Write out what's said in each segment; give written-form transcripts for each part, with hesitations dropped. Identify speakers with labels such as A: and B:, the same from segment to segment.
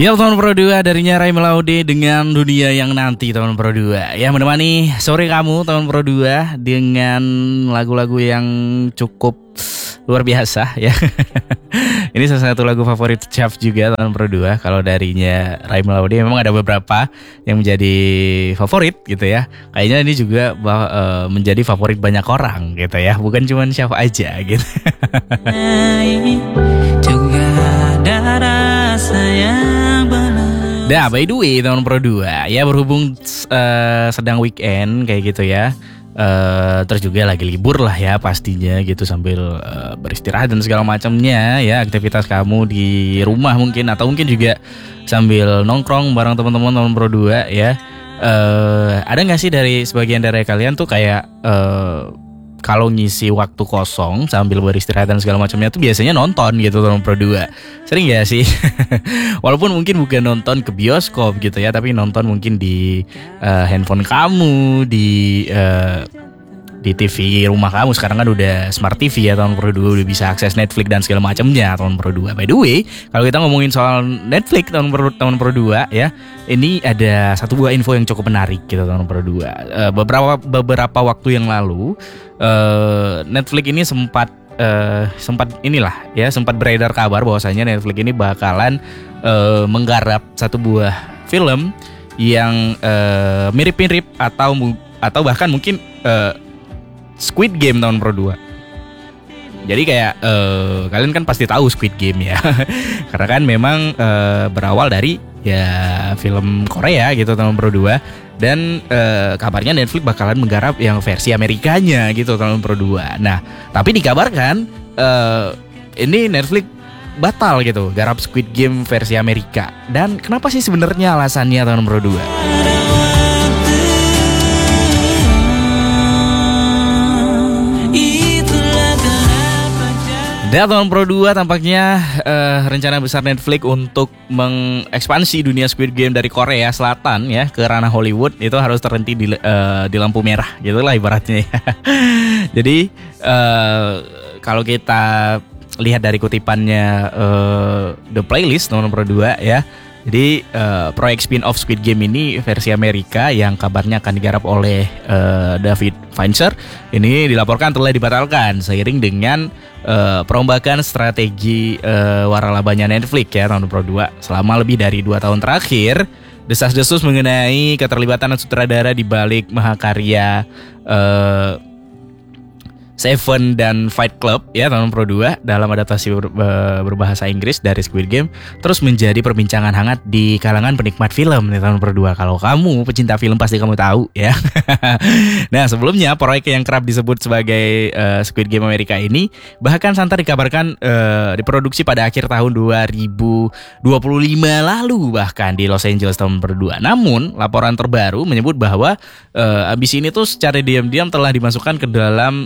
A: Ya teman Pro 2 darinya Ray Melaude dengan dunia yang nanti teman Pro 2. Ya menemani sore kamu teman Pro 2 dengan lagu-lagu yang cukup luar biasa ya. Ini salah satu lagu favorit Chef juga teman Pro 2. Kalau darinya Ray Melaude memang ada beberapa yang menjadi favorit gitu ya. Kayaknya ini juga menjadi favorit banyak orang gitu ya. Bukan cuma Chef aja gitu. Juga ada rasa yang benar. Nah by the way teman Pro 2 ya, berhubung sedang weekend kayak gitu ya, terus juga lagi libur lah ya pastinya gitu, sambil beristirahat dan segala macamnya ya, aktivitas kamu di rumah mungkin, atau mungkin juga sambil nongkrong bareng teman-teman teman Pro 2 ya. Ada nggak sih dari sebagian dari kalian tuh kayak kalau ngisi waktu kosong sambil beristirahat dan segala macamnya tuh biasanya nonton gitu teman Pro 2. Sering gak sih? Walaupun mungkin bukan nonton ke bioskop gitu ya, tapi nonton mungkin di handphone kamu, di TV rumah kamu. Sekarang kan udah smart TV ya teman Pro 2, udah bisa akses Netflix dan segala macamnya teman Pro 2. By the way, kalau kita ngomongin soal Netflix teman Pro 2 ya, ini ada satu buah info yang cukup menarik gitu teman Pro 2. Beberapa waktu yang lalu Netflix ini sempat beredar kabar bahwasanya Netflix ini bakalan menggarap satu buah film yang mirip-mirip atau bahkan mungkin Squid Game tahun Pro 2. Jadi kayak kalian kan pasti tahu Squid Game ya. Karena kan memang berawal dari ya film Korea gitu tahun Pro 2. Dan kabarnya Netflix bakalan menggarap yang versi Amerikanya gitu tahun Pro 2. Nah, tapi dikabarkan ini Netflix batal gitu garap Squid Game versi Amerika. Dan kenapa sih sebenarnya alasannya tahun Pro 2? Dan tahun Pro 2 tampaknya rencana besar Netflix untuk mengekspansi dunia Squid Game dari Korea Selatan ya ke ranah Hollywood itu harus terhenti di lampu merah gitulah ibaratnya ya. Jadi kalau kita lihat dari kutipannya The Playlist tahun Pro 2 ya. Jadi proyek spin-off Squid Game ini versi Amerika yang kabarnya akan digarap oleh David Fincher ini dilaporkan telah dibatalkan seiring dengan perombakan strategi waralabanya Netflix ya tahun Pro 2. Selama lebih dari 2 tahun terakhir, desas-desus mengenai keterlibatan sutradara di balik mahakarya Seven dan Fight Club ya tahun Pro 2 dalam adaptasi berbahasa Inggris dari Squid Game terus menjadi perbincangan hangat di kalangan penikmat film di tahun Pro 2. Kalau kamu pecinta film pasti kamu tahu ya. Nah sebelumnya proyek yang kerap disebut sebagai Squid Game Amerika ini bahkan santer dikabarkan diproduksi pada akhir tahun 2025 lalu bahkan di Los Angeles tahun Pro 2. Namun laporan terbaru menyebut bahwa ambisi ini tuh secara diam-diam telah dimasukkan ke dalam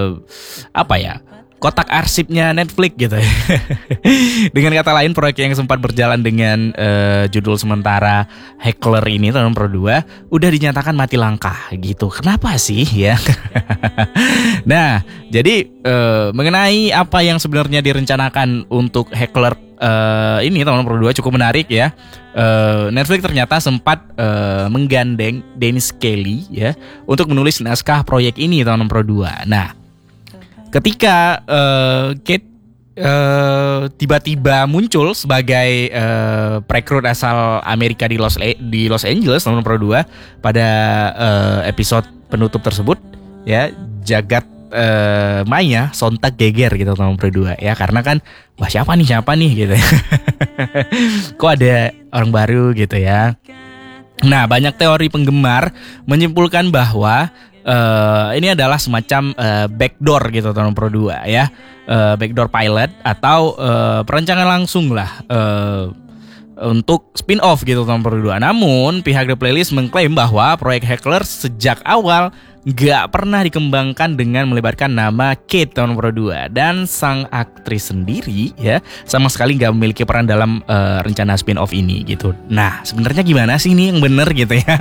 A: kotak arsipnya Netflix gitu ya. Dengan kata lain, proyek yang sempat berjalan dengan judul sementara Heckler ini tahun Pro 2 udah dinyatakan mati langkah gitu. Kenapa sih ya? Nah, jadi mengenai apa yang sebenarnya direncanakan untuk Heckler ini tahun Pro 2 cukup menarik ya. Netflix ternyata sempat menggandeng Dennis Kelly ya untuk menulis naskah proyek ini tahun Pro 2. Nah, ketika Kate tiba-tiba muncul sebagai perekrut asal Amerika di Los Angeles tahun Pro 2 pada episode penutup tersebut ya, jagat maya sontak geger gitu tahun Pro 2 ya, karena kan wah siapa nih gitu ya. Kok ada orang baru gitu ya. Nah, banyak teori penggemar menyimpulkan bahwa ini adalah semacam backdoor gitu tahun Pro 2 ya, backdoor pilot atau perancangan langsung lah untuk spin-off gitu tahun Pro 2. Namun pihak The Playlist mengklaim bahwa proyek Heckler sejak awal gak pernah dikembangkan dengan melibatkan nama Kate tahun Pro 2, dan sang aktris sendiri ya sama sekali gak memiliki peran dalam rencana spin-off ini gitu. Nah sebenarnya gimana sih ini yang bener gitu ya?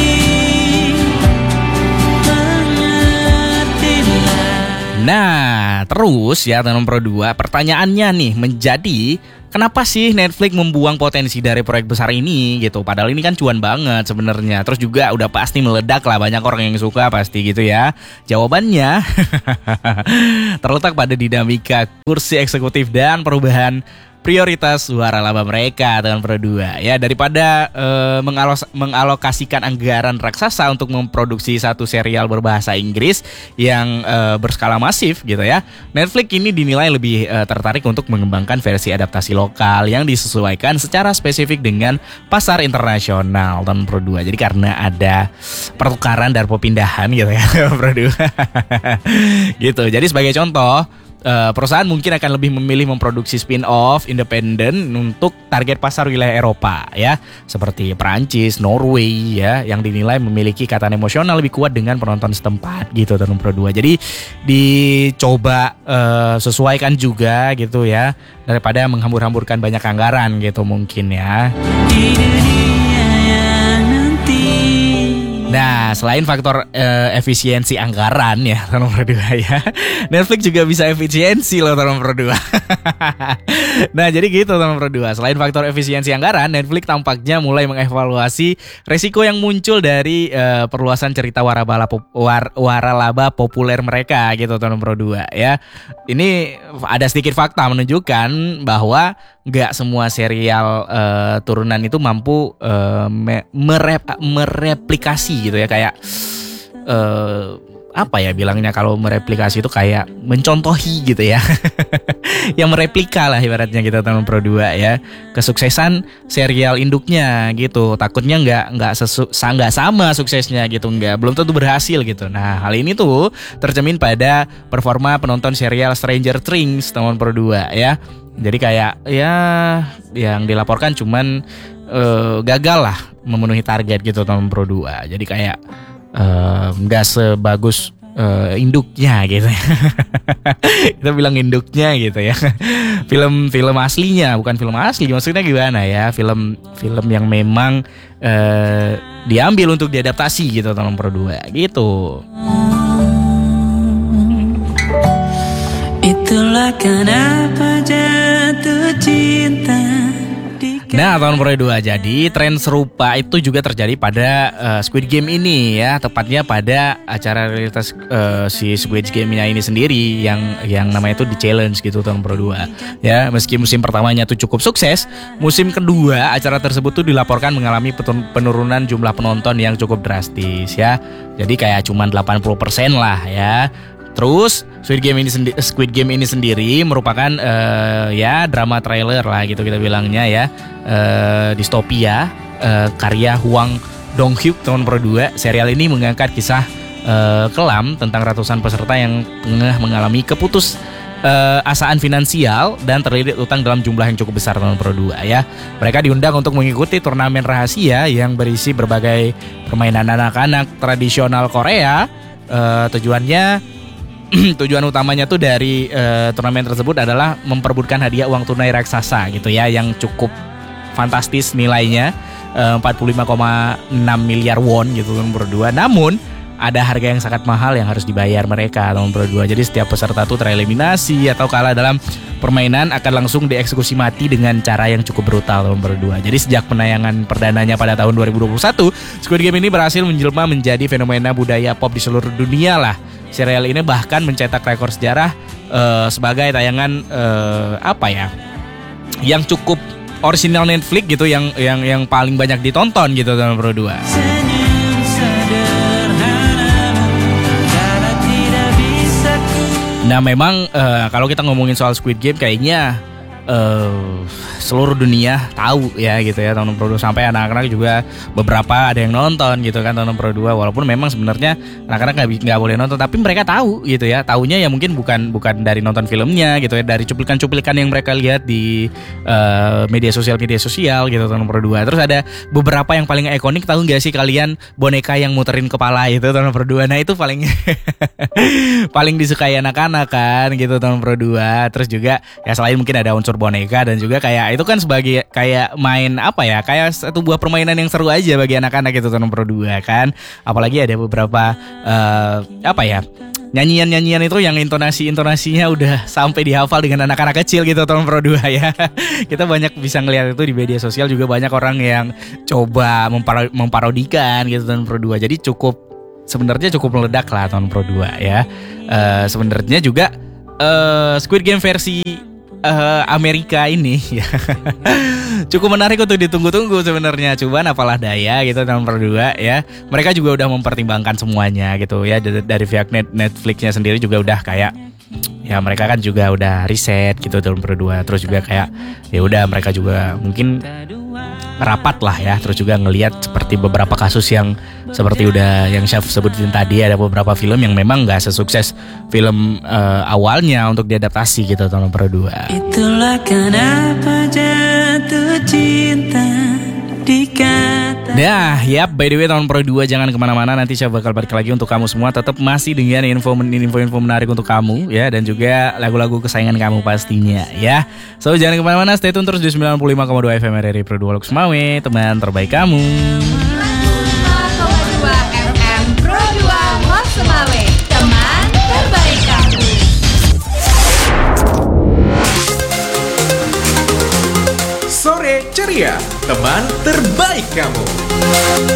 A: Nah Nah, terus ya teman Pro 2, pertanyaannya nih menjadi kenapa sih Netflix membuang potensi dari proyek besar ini gitu? Padahal ini kan cuan banget sebenarnya. Terus juga udah pasti meledak lah, banyak orang yang suka pasti gitu ya. Jawabannya terletak pada dinamika kursi eksekutif dan perubahan prioritas suara laba mereka dengan Pro 2 ya. Daripada mengalokasikan anggaran raksasa untuk memproduksi satu serial berbahasa Inggris yang berskala masif gitu ya, Netflix ini dinilai lebih tertarik untuk mengembangkan versi adaptasi lokal yang disesuaikan secara spesifik dengan pasar internasional dan Pro 2. Jadi karena ada pertukaran dan perpindahan gitu ya Pro 2 gitu. Jadi sebagai contoh, perusahaan mungkin akan lebih memilih memproduksi spin-off independen untuk target pasar wilayah Eropa ya, seperti Perancis, Norway ya, yang dinilai memiliki ikatan emosional lebih kuat dengan penonton setempat gitu teman Pro 2. Jadi dicoba sesuaikan juga gitu ya, daripada menghambur-hamburkan banyak anggaran gitu mungkin ya. Di dunia yang nanti. Nah, selain faktor efisiensi anggaran ya teman Pro 2 ya, Netflix juga bisa efisiensi loh teman Pro 2. Nah, jadi gitu teman Pro 2. Selain faktor efisiensi anggaran, Netflix tampaknya mulai mengevaluasi resiko yang muncul dari perluasan cerita waralaba populer mereka gitu teman Pro 2 ya. Ini ada sedikit fakta menunjukkan bahwa nggak semua serial turunan itu mampu mereplikasi gitu ya, kayak apa ya bilangnya, kalau mereplikasi itu kayak mencontohi gitu ya. Yang mereplika lah ibaratnya gitu teman Pro 2 ya, kesuksesan serial induknya gitu. Takutnya nggak sama suksesnya gitu, belum tentu berhasil gitu. Nah, hal ini tuh tercermin pada performa penonton serial Stranger Things teman Pro 2 ya. Jadi kayak ya yang dilaporkan cuman gagal lah memenuhi target gitu teman Pro 2. Jadi kayak nggak sebagus induknya gitu ya. Kita bilang induknya gitu ya. Film aslinya, bukan film asli, maksudnya gimana ya, film yang memang diambil untuk diadaptasi gitu teman Pro 2 gitu. Itulah kenapa jatuh cinta. Nah, tahun Pro 2, jadi tren serupa itu juga terjadi pada Squid Game ini ya, tepatnya pada acara realitas si Squid Game-nya ini sendiri yang namanya itu The Challenge gitu tahun Pro 2 ya. Meski musim pertamanya tuh cukup sukses, musim kedua acara tersebut tuh dilaporkan mengalami penurunan jumlah penonton yang cukup drastis ya. Jadi kayak cuman 80% lah ya. Terus Squid Game ini sendiri merupakan ya drama trailer lah gitu kita bilangnya ya, distopia karya Hwang Dong-hyuk tahun Pro 2. Serial ini mengangkat kisah kelam tentang ratusan peserta yang tengah mengalami asaan finansial dan terlilit utang dalam jumlah yang cukup besar tahun Pro 2 ya. Mereka diundang untuk mengikuti turnamen rahasia yang berisi berbagai permainan anak-anak tradisional Korea. Tujuan utamanya tuh dari turnamen tersebut adalah memperebutkan hadiah uang tunai raksasa gitu ya, yang cukup fantastis nilainya, 45,6 miliar won gitu tahun Pro 2. Namun ada harga yang sangat mahal yang harus dibayar mereka tahun Pro 2. Jadi setiap peserta tuh tereliminasi atau kalah dalam permainan akan langsung dieksekusi mati dengan cara yang cukup brutal tahun Pro 2. Jadi sejak penayangan perdananya pada tahun 2021, Squid Game ini berhasil menjelma menjadi fenomena budaya pop di seluruh dunia lah. Serial ini bahkan mencetak rekor sejarah sebagai tayangan yang cukup original Netflix gitu, yang paling banyak ditonton gitu tahun Pro 2. Nah, memang kalau kita ngomongin soal Squid Game kayaknya seluruh dunia tahu ya gitu ya tahun Pro 2, sampai anak-anak juga beberapa ada yang nonton gitu kan tahun Pro 2, walaupun memang sebenarnya anak-anak nggak boleh nonton, tapi mereka tahu gitu ya. Taunya ya mungkin bukan dari nonton filmnya gitu ya, dari cuplikan-cuplikan yang mereka lihat di media sosial gitu tahun Pro 2. Terus ada beberapa yang paling ikonik, tahu nggak sih kalian boneka yang muterin kepala itu tahun Pro 2. Nah, itu paling paling disukai anak-anak kan gitu tahun Pro 2. Terus juga ya selain mungkin ada unsur boneka, dan juga kayak itu kan sebagai kayak main kayak satu buah permainan yang seru aja bagi anak-anak itu tahun Pro 2 kan. Apalagi ada beberapa nyanyian itu yang intonasinya udah sampai dihafal dengan anak-anak kecil gitu tahun Pro 2 ya. Kita banyak bisa ngelihat itu di media sosial, juga banyak orang yang coba memparodikan gitu tahun Pro 2. Jadi sebenarnya cukup meledak lah tahun Pro 2 ya. Sebenarnya juga Squid Game versi Amerika ini ya cukup menarik untuk ditunggu-tunggu sebenarnya. Cuman apalah daya gitu tahun Pro 2 ya. Mereka juga udah mempertimbangkan semuanya gitu ya. Dari pihak Netflixnya sendiri juga udah kayak ya mereka kan juga udah riset gitu tahun Pro 2. Terus juga kayak ya udah mereka juga mungkin rapat lah ya. Terus juga ngelihat seperti beberapa kasus yang seperti udah yang Chef sebutin tadi, ada beberapa film yang memang gak sesukses film awalnya untuk diadaptasi gitu tahun Pro 2.
B: Itulah kenapa jatuh cinta dikata.
A: Nah, yap, by the way tahun Pro 2 jangan kemana-mana, nanti saya bakal balik lagi untuk kamu semua. Tetap masih dengan info-info menarik untuk kamu ya, dan juga lagu-lagu kesayangan kamu pastinya ya. So jangan kemana-mana, stay tune terus di 95,2 FM RRI Pro 2 Lux Mawe, teman terbaik kamu.
C: 95,2 FM Pro 2 Lux Mawe, teman terbaik kamu.
D: Sore ceria, teman terbaik kamu.